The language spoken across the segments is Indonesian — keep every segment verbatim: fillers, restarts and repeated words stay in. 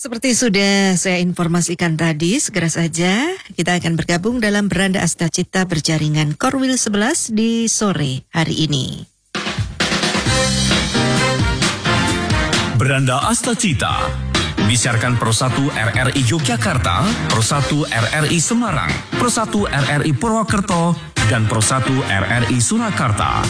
Seperti sudah saya informasikan tadi, segera saja kita akan bergabung dalam Beranda Astacita berjaringan Korwil sebelas di sore hari ini. Beranda Astacita disiarkan Pro satu R R I Yogyakarta, Pro satu R R I Semarang, Pro satu R R I Purwokerto, dan Pro satu R R I Surakarta.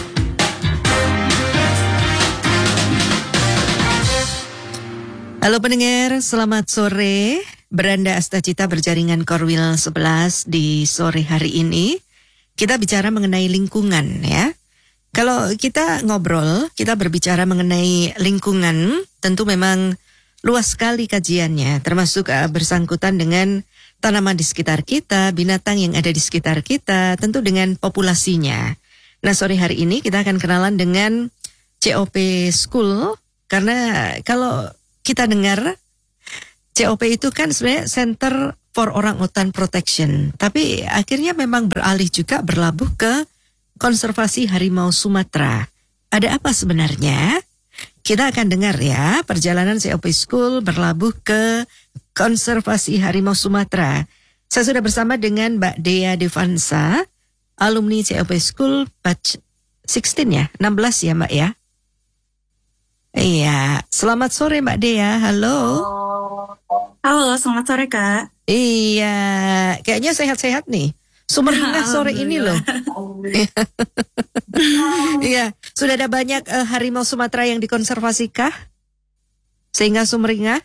Halo pendengar, selamat sore. Beranda Astacita berjaringan Korwil sebelas di sore hari ini. Kita bicara mengenai lingkungan ya. Kalau kita ngobrol, kita berbicara mengenai lingkungan, tentu memang luas sekali kajiannya, termasuk uh, bersangkutan dengan tanaman di sekitar kita, binatang yang ada di sekitar kita, tentu dengan populasinya. Nah, sore hari ini kita akan kenalan dengan C O P School, karena kalau kita dengar C O P itu kan sebenarnya Center for Orangutan Protection, tapi akhirnya memang beralih juga berlabuh ke konservasi harimau Sumatera. Ada apa sebenarnya? Kita akan dengar ya, perjalanan C O P School berlabuh ke konservasi harimau Sumatera. Saya sudah bersama dengan Mbak Dea Devansa, alumni C O P School batch enam belas ya, enam belas ya Mbak ya. Iya, selamat sore Mbak Dea, halo. Halo, selamat sore Kak. Iya, kayaknya sehat-sehat nih. Sumringah sore ini loh. Iya, sudah ada banyak uh, harimau Sumatera yang dikonservasi kah? Sehingga sumringah?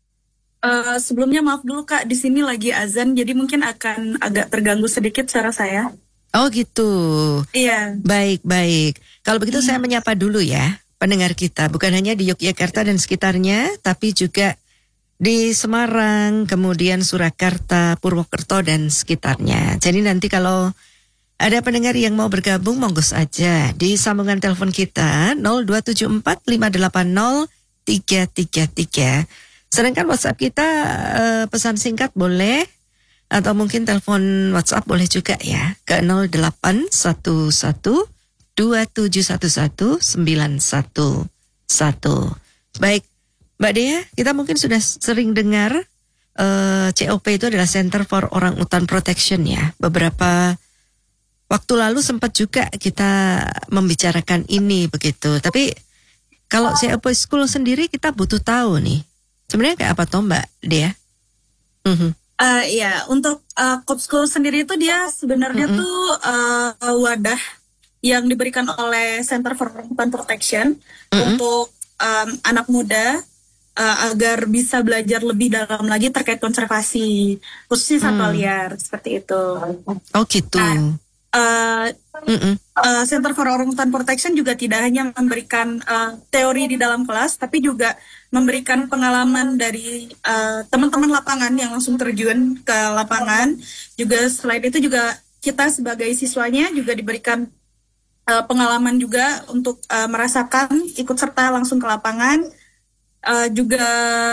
Uh, sebelumnya maaf dulu Kak, di sini lagi azan, jadi mungkin akan agak terganggu sedikit suara saya. Oh gitu. Iya. Baik, baik. Kalau begitu hmm. saya menyapa dulu ya pendengar kita, bukan hanya di Yogyakarta dan sekitarnya, tapi juga di Semarang, kemudian Surakarta, Purwokerto dan sekitarnya. Jadi nanti kalau ada pendengar yang mau bergabung, monggo saja di sambungan telepon kita nol dua tujuh empat lima delapan nol tiga tiga tiga. Sedangkan WhatsApp kita eh, pesan singkat boleh, atau mungkin telepon WhatsApp boleh juga ya ke nol delapan satu satu dua tujuh satu satu sembilan satu satu. Baik, Mbak Dea, kita mungkin sudah sering dengar uh, C O P itu adalah Center for Orangutan Protection ya. Beberapa waktu lalu sempat juga kita membicarakan ini begitu. Tapi kalau C O P School sendiri kita butuh tahu nih, sebenarnya kayak apa toh Mbak Dea? Mm-hmm. Uh, ya, untuk uh, C O P School sendiri itu dia sebenarnya mm-hmm. tuh uh, wadah yang diberikan oleh Center for Orangutan Protection mm-hmm. untuk um, anak muda uh, agar bisa belajar lebih dalam lagi terkait konservasi, khususnya satwa mm. liar, seperti itu. Oh gitu. Nah, uh, uh, Center for Orangutan Protection juga tidak hanya memberikan uh, teori di dalam kelas, tapi juga memberikan pengalaman dari uh, teman-teman lapangan yang langsung terjun ke lapangan. Juga selain itu juga kita sebagai siswanya juga diberikan Uh, pengalaman juga untuk uh, merasakan ikut serta langsung ke lapangan, uh, juga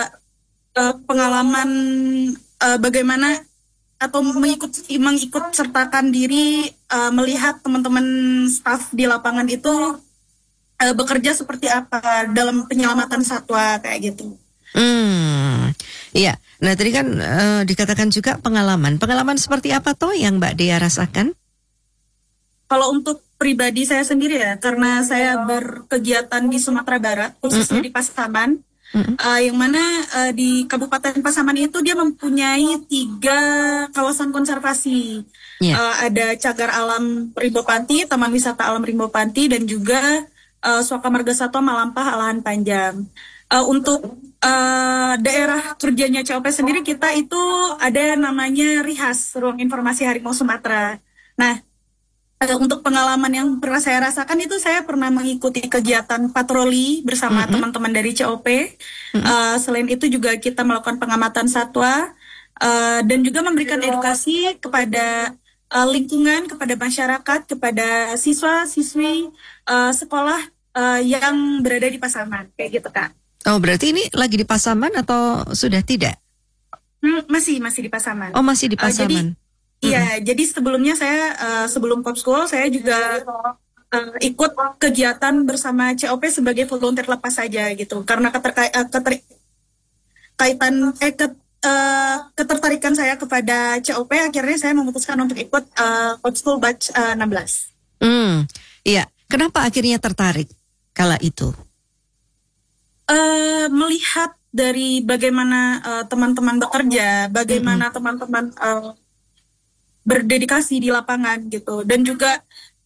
uh, pengalaman uh, bagaimana atau mengikut mengikut sertakan diri uh, melihat teman-teman staf di lapangan itu uh, bekerja seperti apa dalam penyelamatan satwa kayak gitu. Hmm, iya. Nah tadi kan uh, dikatakan juga pengalaman. Pengalaman seperti apa toh yang Mbak Dea rasakan? Kalau untuk pribadi saya sendiri ya, karena saya berkegiatan di Sumatera Barat, khususnya mm-hmm. di Pasaman, mm-hmm. uh, yang mana uh, di Kabupaten Pasaman itu dia mempunyai tiga kawasan konservasi. Yeah. Uh, ada Cagar Alam Rimbo Panti, Taman Wisata Alam Rimbo Panti, dan juga uh, Suaka Marga Satwa Malampah Alahan Panjang. Uh, untuk uh, daerah kerjanya C O P sendiri, kita itu ada namanya RIHAS, Ruang Informasi Harimau Sumatera. Nah, untuk pengalaman yang pernah saya rasakan itu saya pernah mengikuti kegiatan patroli bersama mm-hmm. teman-teman dari C O P. Mm-hmm. Uh, selain itu juga kita melakukan pengamatan satwa uh, dan juga memberikan edukasi kepada uh, lingkungan, kepada masyarakat, kepada siswa-siswi uh, sekolah uh, yang berada di Pasaman, kayak gitu Kak. Oh berarti ini lagi di Pasaman atau sudah tidak? Hmm, masih masih di Pasaman. Oh masih di Pasaman. Uh, jadi, Iya, mm-hmm. jadi sebelumnya saya uh, sebelum C O P School saya juga uh, ikut kegiatan bersama C O P sebagai volunteer lepas saja gitu, karena keterka- uh, keter- kaitan eh, ke, uh, ketertarikan saya kepada C O P, akhirnya saya memutuskan untuk ikut uh, Coach School Batch uh, enam belas. Hmm, iya. Kenapa akhirnya tertarik kala itu? Uh, melihat dari bagaimana uh, teman-teman bekerja, bagaimana mm-hmm. teman-teman uh, berdedikasi di lapangan gitu, dan juga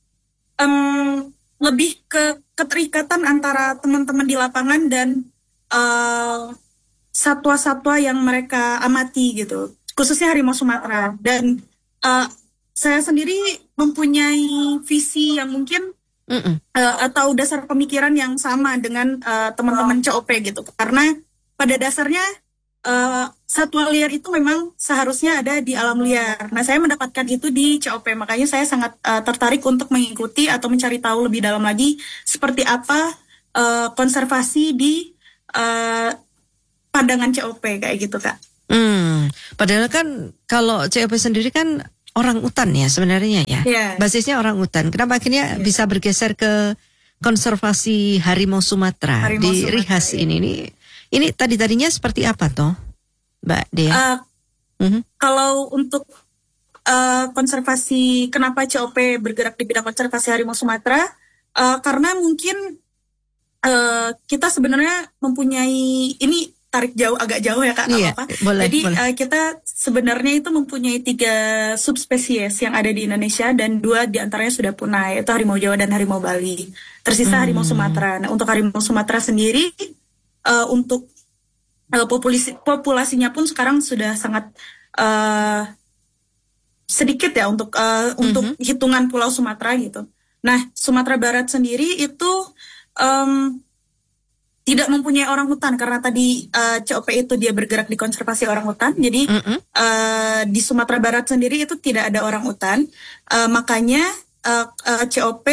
um, lebih ke keterikatan antara teman-teman di lapangan dan uh, satwa-satwa yang mereka amati gitu, khususnya harimau Sumatera. Dan uh, saya sendiri mempunyai visi yang mungkin uh, atau dasar pemikiran yang sama dengan uh, teman-teman C O P gitu, karena pada dasarnya uh, satwa liar itu memang seharusnya ada di alam liar. Nah, saya mendapatkan itu di C O P, makanya saya sangat uh, tertarik untuk mengikuti atau mencari tahu lebih dalam lagi seperti apa uh, konservasi di uh, pandangan C O P kayak gitu, Kak. Hmm, padahal kan kalau C O P sendiri kan orang utan ya sebenarnya ya. Yeah. Basisnya orang utan. Kenapa akhirnya yeah. bisa bergeser ke konservasi harimau Sumatera harimau di Sumatera, Rihas yeah. ini? Ini ini tadi-tadinya seperti apa toh, Mbak Dea? Uh, mm-hmm. Kalau untuk uh, konservasi, kenapa C O P bergerak di bidang konservasi harimau Sumatera? Uh, karena mungkin uh, kita sebenarnya mempunyai ini tarik jauh agak jauh ya Kak, iya, apa? Boleh, Jadi boleh. Uh, kita sebenarnya itu mempunyai tiga subspesies yang ada di Indonesia dan dua diantaranya sudah punah, yaitu harimau Jawa dan harimau Bali. Tersisa hmm. harimau Sumatera. Nah, untuk harimau Sumatera sendiri, uh, untuk uh, populasi populasinya pun sekarang sudah sangat uh, sedikit ya untuk uh, mm-hmm. untuk hitungan Pulau Sumatera gitu. Nah, Sumatera Barat sendiri itu um, tidak mempunyai orang hutan karena tadi uh, C O P itu dia bergerak di konservasi orang hutan. Jadi mm-hmm. uh, di Sumatera Barat sendiri itu tidak ada orang hutan. Uh, makanya uh, uh, C O P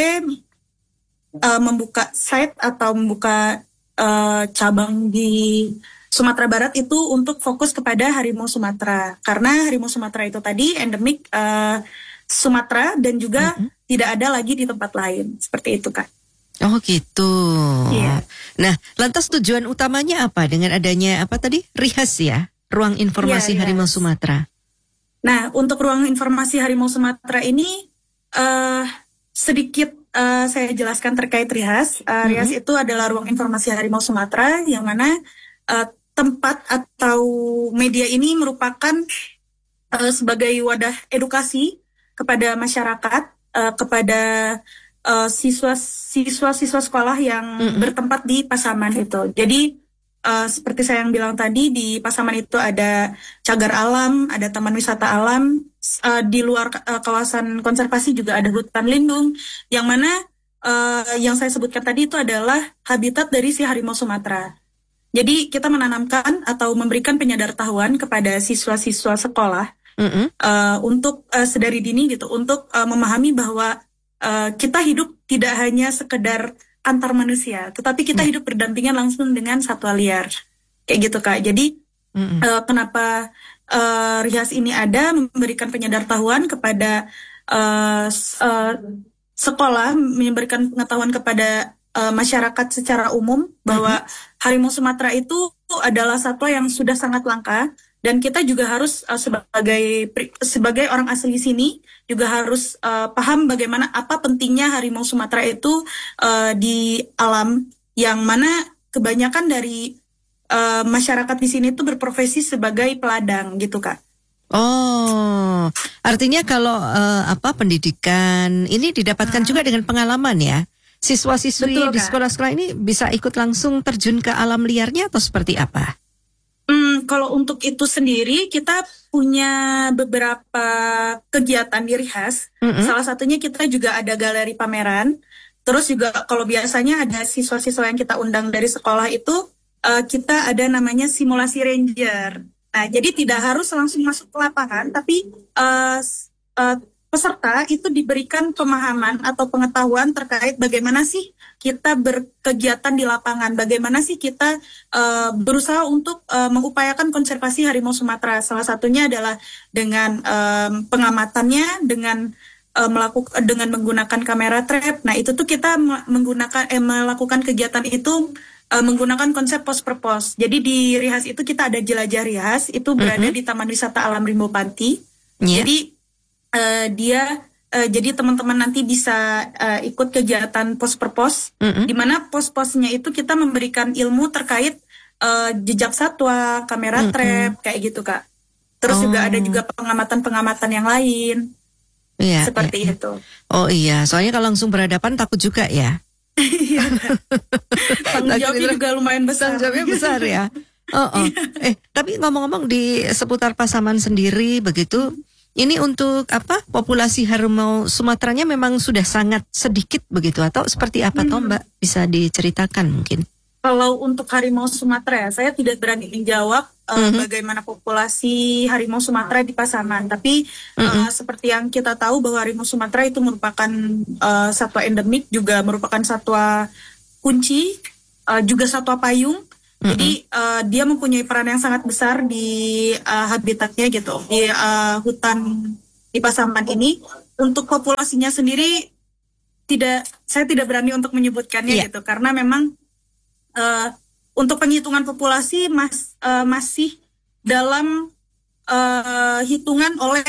uh, membuka site atau membuka uh, cabang di Sumatera Barat itu untuk fokus kepada harimau Sumatera. Karena harimau Sumatera itu tadi endemik uh, Sumatera dan juga mm-hmm. tidak ada lagi di tempat lain. Seperti itu, Kak. Oh gitu. Iya. Nah, lantas tujuan utamanya apa dengan adanya apa tadi? Rihas ya, Ruang Informasi iya, Harimau iya. Sumatera. Nah, untuk Ruang Informasi Harimau Sumatera ini uh, sedikit uh, saya jelaskan terkait Rihas. Uh, Rihas mm-hmm. itu adalah Ruang Informasi Harimau Sumatera yang mana uh, tempat atau media ini merupakan uh, sebagai wadah edukasi kepada masyarakat, uh, kepada Uh, siswa siswa siswa sekolah yang mm-hmm. bertempat di Pasaman itu. Jadi uh, seperti saya yang bilang tadi, di Pasaman itu ada cagar alam, ada taman wisata alam. Uh, di luar uh, kawasan konservasi juga ada hutan lindung, yang mana uh, yang saya sebutkan tadi itu adalah habitat dari si harimau Sumatera. Jadi kita menanamkan atau memberikan penyadartahuan kepada siswa-siswa sekolah mm-hmm. uh, untuk uh, sedari dini gitu, untuk uh, memahami bahwa Uh, kita hidup tidak hanya sekedar antar manusia, tetapi kita yeah. hidup berdampingan langsung dengan satwa liar, kayak gitu Kak. Jadi mm-hmm. uh, kenapa uh, Rihas ini ada, memberikan penyadartahuan kepada uh, uh, sekolah, memberikan pengetahuan kepada uh, masyarakat secara umum bahwa mm-hmm. harimau Sumatera itu adalah satwa yang sudah sangat langka. Dan kita juga harus uh, sebagai sebagai orang asli sini juga harus uh, paham bagaimana apa pentingnya harimau Sumatera itu uh, di alam, yang mana kebanyakan dari uh, masyarakat di sini tuh berprofesi sebagai peladang gitu Kak. Oh, artinya kalau uh, apa pendidikan ini didapatkan hmm. juga dengan pengalaman ya. Siswa-siswi Betul, di sekolah-sekolah ini bisa ikut langsung terjun ke alam liarnya atau seperti apa? Hmm, kalau untuk itu sendiri kita punya beberapa kegiatan di Rihas. Mm-hmm. Salah satunya kita juga ada galeri pameran. Terus juga kalau biasanya ada siswa-siswa yang kita undang dari sekolah itu uh, kita ada namanya simulasi ranger. Nah, jadi tidak harus langsung masuk ke lapangan, tapi uh, uh, peserta itu diberikan pemahaman atau pengetahuan terkait bagaimana sih kita berkegiatan di lapangan, bagaimana sih kita uh, berusaha untuk uh, mengupayakan konservasi harimau Sumatera. Salah satunya adalah dengan um, pengamatannya, dengan uh, melakukan dengan menggunakan kamera trap. Nah, itu tuh kita menggunakan eh, melakukan kegiatan itu uh, menggunakan konsep pos per pos. Jadi di Rihas itu kita ada jelajah Rihas, itu berada mm-hmm. di Taman Wisata Alam Rimbo Panti. Yeah. Jadi uh, dia uh, jadi teman-teman nanti bisa uh, ikut kegiatan pos per pos, mm-hmm. di mana pos-posnya itu kita memberikan ilmu terkait uh, jejak satwa, kamera mm-hmm. trap, kayak gitu Kak. Terus oh. juga ada juga pengamatan-pengamatan yang lain. Iya, seperti iya. itu. Oh iya, soalnya kalau langsung berhadapan takut juga ya. Iya. Tanggung jawabnya juga lumayan besar. Tanggung jawabnya besar ya. Oh, oh. Eh, tapi ngomong-ngomong di seputar Pasaman sendiri begitu, ini untuk apa? Populasi harimau Sumateranya memang sudah sangat sedikit begitu atau seperti apa toh Mbak? Bisa diceritakan mungkin? Kalau untuk harimau Sumatera, saya tidak berani menjawab uh, mm-hmm. bagaimana populasi harimau Sumatera di Pasaman. Tapi mm-hmm. uh, seperti yang kita tahu bahwa harimau Sumatera itu merupakan uh, satwa endemik, juga merupakan satwa kunci, uh, juga satwa payung. Mm-hmm. Jadi uh, dia mempunyai peran yang sangat besar di uh, habitatnya gitu, di uh, hutan di Pasaman ini. Untuk populasinya sendiri, tidak, saya tidak berani untuk menyebutkannya yeah. gitu, karena memang Uh, untuk penghitungan populasi mas, uh, masih dalam uh, hitungan oleh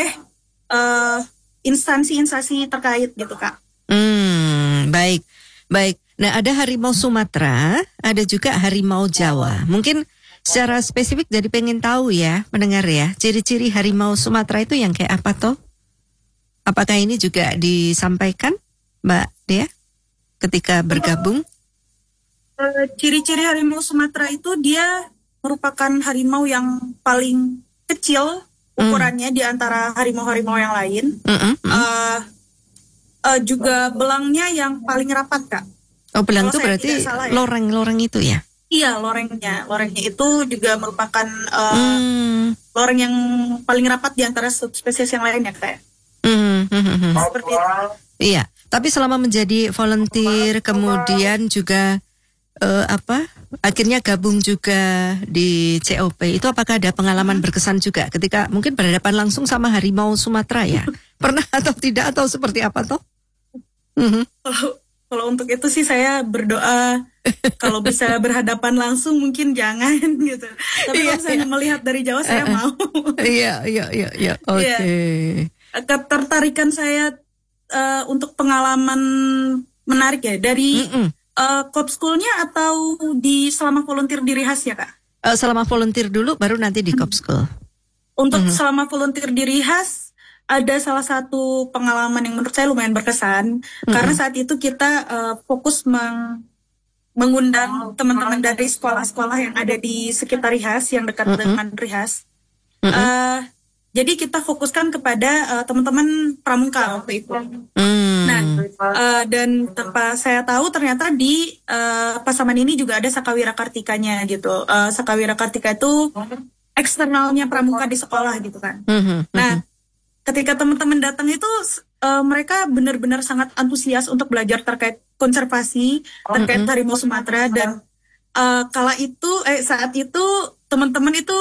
uh, instansi-instansi terkait gitu Kak. Hmm, baik, baik. Nah ada harimau Sumatera, ada juga harimau Jawa. Mungkin secara spesifik jadi pengen tahu ya mendengar ya, ciri-ciri harimau Sumatera itu yang kayak apa toh? Apakah ini juga disampaikan Mbak Dea ketika bergabung? Uh, ciri-ciri harimau Sumatera itu dia merupakan harimau yang paling kecil ukurannya mm. di antara harimau-harimau yang lain. Mm-mm, mm. Uh, uh, juga belangnya yang paling rapat Kak. Oh belang itu berarti salah, ya. loreng-loreng itu ya? Iya lorengnya, lorengnya itu juga merupakan uh, mm. loreng yang paling rapat di antara subspesies yang lain ya Kak. Mm, mm, mm, mm. Seperti itu. Iya, tapi selama menjadi volunteer kemudian juga Uh, apa akhirnya gabung juga di C O P itu, apakah ada pengalaman berkesan juga ketika mungkin berhadapan langsung sama harimau Sumatera ya? Pernah atau tidak atau seperti apa toh? Mm-hmm. Kalau kalau untuk itu sih saya berdoa kalau bisa berhadapan langsung mungkin jangan gitu. Tapi iya, kalau saya iya. melihat dari jauh saya uh, mau. Iya iya iya iya. Oke. Okay. Ketertarikan saya uh, untuk pengalaman menarik ya dari Mm-mm. Uh, Kop School-nya atau di selama volunteer di Rihas ya Kak? Uh, selama volunteer dulu baru nanti di Kop School. Untuk mm-hmm. selama volunteer di Rihas ada salah satu pengalaman yang menurut saya lumayan berkesan. Mm-hmm. Karena saat itu kita uh, fokus meng- mengundang teman-teman dari sekolah-sekolah yang ada di sekitar Rihas, yang dekat mm-hmm. dengan Rihas. Mm-hmm. Uh, jadi kita fokuskan kepada uh, teman-teman pramuka waktu itu. Mm. Nah, uh, dan tanpa saya tahu ternyata di uh, Pasaman ini juga ada Sakawira Kartikanya gitu. Uh, Sakawira Kartika itu eksternalnya pramuka di sekolah gitu kan. Mm-hmm. Nah, ketika teman-teman datang itu uh, mereka benar-benar sangat antusias untuk belajar terkait konservasi, terkait mm-hmm. harimau Sumatera, dan uh, kala itu eh saat itu teman-teman itu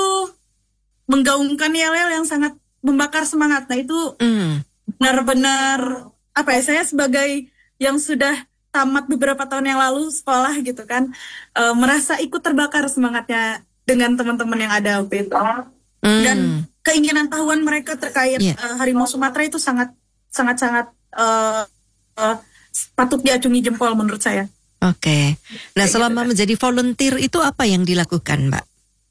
menggaungkan yel-yel yang sangat membakar semangat. Nah itu mm. benar-benar apa ya, saya sebagai yang sudah tamat beberapa tahun yang lalu sekolah gitu kan, uh, merasa ikut terbakar semangatnya dengan teman-teman yang ada waktu itu. Mm. Dan keinginan tahuan mereka terkait yeah. uh, harimau Sumatera itu sangat sangat sangat uh, uh, patut diacungi jempol menurut saya. Oke. Okay. Nah, kayak selama gitu, menjadi volunteer itu apa yang dilakukan, Mbak?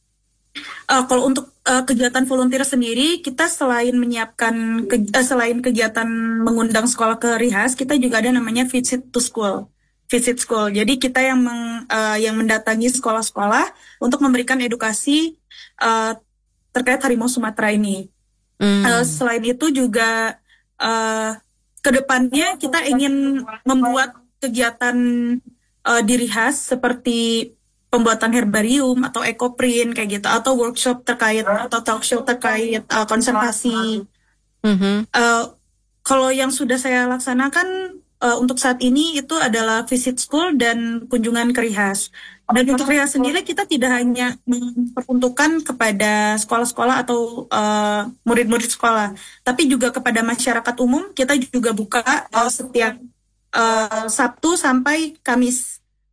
Uh, kalau untuk uh, kegiatan volunteer sendiri, kita selain menyiapkan ke, uh, selain kegiatan mengundang sekolah ke Rihas, kita juga ada namanya visit to school, visit school. Jadi kita yang meng, uh, yang mendatangi sekolah-sekolah untuk memberikan edukasi uh, terkait harimau Sumatera ini. Mm. Uh, selain itu juga uh, kedepannya kita ingin membuat kegiatan uh, di Rihas seperti pembuatan herbarium atau ekoprint kayak gitu, atau workshop terkait atau talk show terkait uh, konservasi. Mm-hmm. Uh, kalau yang sudah saya laksanakan uh, untuk saat ini itu adalah visit school dan kunjungan ke Rihas. Dan untuk Rihas sendiri kita tidak hanya memperuntukkan kepada sekolah-sekolah atau uh, murid-murid sekolah, tapi juga kepada masyarakat umum. Kita juga buka uh, setiap uh, Sabtu sampai Kamis.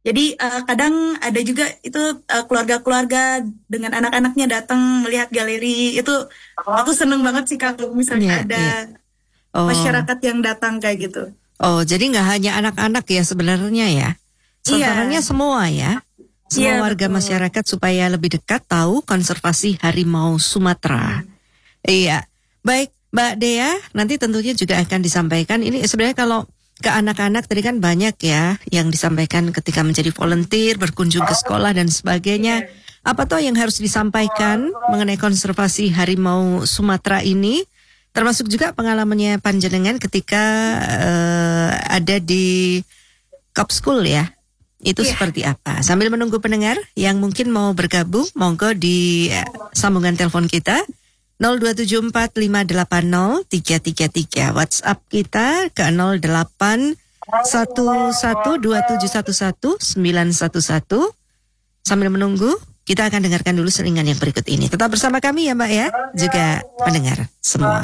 Jadi uh, kadang ada juga itu uh, keluarga-keluarga dengan anak-anaknya datang melihat galeri. Itu aku seneng banget sih kalau misalnya Iya, ada iya. Oh. masyarakat yang datang kayak gitu. Oh, jadi nggak hanya anak-anak ya sebenarnya ya. Sasarannya Iya. semua ya. Semua Iya, warga betul. masyarakat supaya lebih dekat tahu konservasi harimau Sumatera. Iya. Baik, Mbak Dea, nanti tentunya juga akan disampaikan. Ini sebenarnya kalau ke anak-anak tadi kan banyak ya yang disampaikan ketika menjadi volunteer, berkunjung ke sekolah dan sebagainya. Apa toh yang harus disampaikan mengenai konservasi harimau Sumatera ini? Termasuk juga pengalamannya panjenengan ketika uh, ada di Cop School ya. Itu Iya. seperti apa? Sambil menunggu pendengar yang mungkin mau bergabung, monggo di uh, sambungan telepon kita nol dua tujuh empat lima delapan nol tiga tiga tiga. WhatsApp kita ke nol delapan satu satu dua tujuh satu satu sembilan satu satu. Sambil menunggu, kita akan dengarkan dulu selingan yang berikut ini. Tetap bersama kami ya Mbak ya, juga pendengar semua.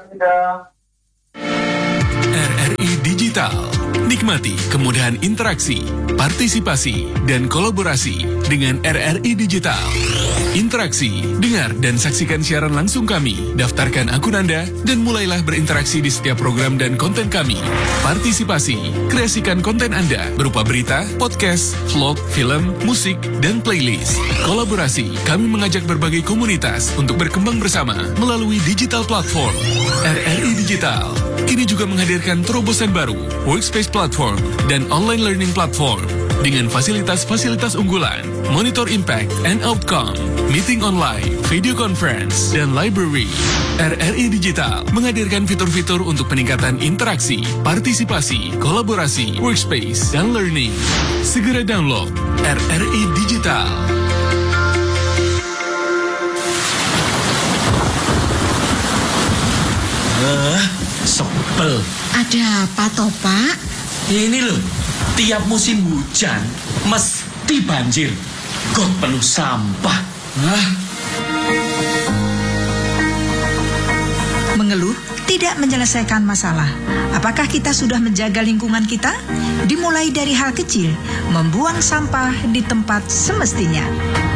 R R I Digital. Nikmati kemudahan interaksi, partisipasi, dan kolaborasi dengan R R I Digital. Interaksi, dengar dan saksikan siaran langsung kami, daftarkan akun Anda, dan mulailah berinteraksi di setiap program dan konten kami. Partisipasi, kreasikan konten Anda berupa berita, podcast, vlog, film, musik, dan playlist. Kolaborasi, kami mengajak berbagai komunitas untuk berkembang bersama melalui digital platform. R R I Digital kini juga menghadirkan terobosan baru, workspace platform, dan online learning platform dengan fasilitas-fasilitas unggulan, monitor impact and outcome, meeting online, video conference, dan library. R R I Digital menghadirkan fitur-fitur untuk peningkatan interaksi, partisipasi, kolaborasi, workspace, dan learning. Segera download R R I Digital. Eh, sebel. Ada apa toh, Pak? Ini loh, tiap musim hujan mesti banjir. Got penuh sampah. Hah? Mengeluh tidak menyelesaikan masalah. Apakah kita sudah menjaga lingkungan kita? Dimulai dari hal kecil, membuang sampah di tempat semestinya.